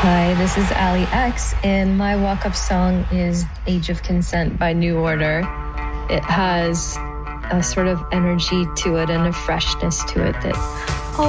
Hi, this is Ali X, and my walk-up song is Age of Consent by New Order. It has a sort of energy to it and a freshness to it that